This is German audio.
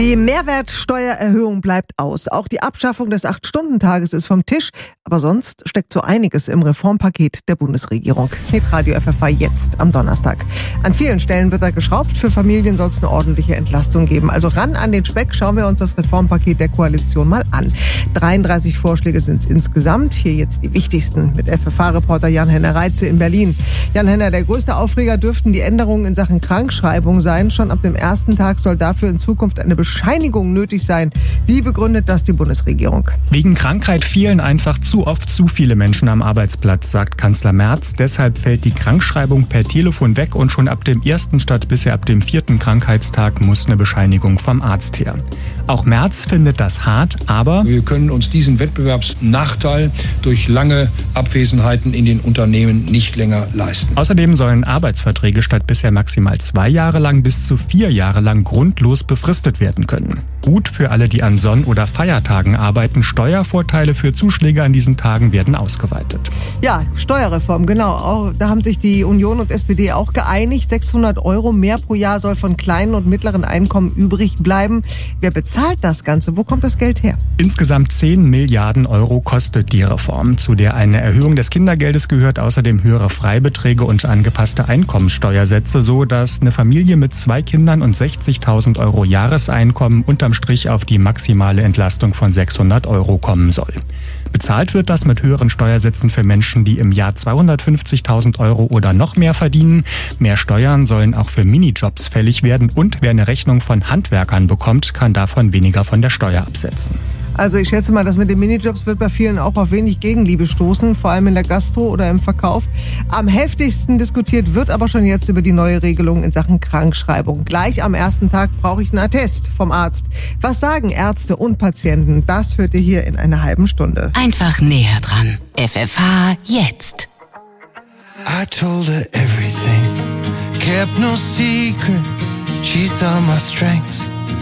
Die Mehrwertsteuererhöhung bleibt aus. Auch die Abschaffung des 8-Stunden-Tages ist vom Tisch. Aber sonst steckt so einiges im Reformpaket der Bundesregierung. Hitradio FFH jetzt am Donnerstag. An vielen Stellen wird da geschraubt. Für Familien soll es eine ordentliche Entlastung geben. Also ran an den Speck, schauen wir uns das Reformpaket der Koalition mal an. 33 Vorschläge sind es insgesamt. Hier jetzt die wichtigsten mit FFH-Reporter Jan-Henner Reitze in Berlin. Jan-Henner, der größte Aufreger dürften die Änderungen in Sachen Krankschreibung sein. Schon ab dem ersten Tag soll dafür in Zukunft eine Bescheinigung nötig sein. Wie begründet das die Bundesregierung? Wegen Krankheit fehlen einfach zu oft zu viele Menschen am Arbeitsplatz, sagt Kanzler Merz. Deshalb fällt die Krankschreibung per Telefon weg und schon ab dem 1. statt bisher ab dem 4. Krankheitstag muss eine Bescheinigung vom Arzt her. Auch Merz findet das hart, aber wir können uns diesen Wettbewerbsnachteil durch lange Abwesenheiten in den Unternehmen nicht länger leisten. Außerdem sollen Arbeitsverträge statt bisher maximal 2 Jahre lang bis zu 4 Jahre lang grundlos befristet werden können. Gut für alle, die an Sonn- oder Feiertagen arbeiten. Steuervorteile für Zuschläge an diesen Tagen werden ausgeweitet. Ja, Steuerreform, genau. Da haben sich die Union und SPD auch geeinigt. 600 € mehr pro Jahr soll von kleinen und mittleren Einkommen übrig bleiben. Wer bezahlt das Ganze? Wo kommt das Geld her? Insgesamt 10 Milliarden € kostet die Reform, zu der eine Erhöhung des Kindergeldes gehört, außerdem höhere Freibeträge und angepasste Einkommenssteuersätze, so dass eine Familie mit 2 Kindern und 60.000 € Jahreseinkommen unterm Strich auf die maximale Entlastung von 600 € kommen soll. Bezahlt wird das mit höheren Steuersätzen für Menschen, die im Jahr 250.000 € oder noch mehr verdienen. Mehr Steuern sollen auch für Minijobs fällig werden und wer eine Rechnung von Handwerkern bekommt, kann davon weniger von der Steuer absetzen. Also ich schätze mal, das mit den Minijobs wird bei vielen auch auf wenig Gegenliebe stoßen, vor allem in der Gastro oder im Verkauf. Am heftigsten diskutiert wird aber schon jetzt über die neue Regelung in Sachen Krankschreibung. Gleich am ersten Tag brauche ich einen Attest vom Arzt. Was sagen Ärzte und Patienten? Das hört ihr hier in einer halben Stunde. Einfach näher dran. FFH jetzt. I told her everything, kept no secret. She saw my strengths